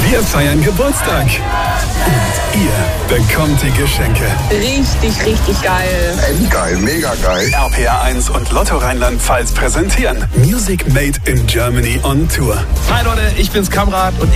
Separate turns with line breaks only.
Wir feiern Geburtstag. Und ihr bekommt die Geschenke.
Richtig, richtig geil.
Endgeil, mega geil.
RPR1 und Lotto Rheinland-Pfalz präsentieren Music Made in Germany on Tour.
Hi Leute, ich bin's Kamrat und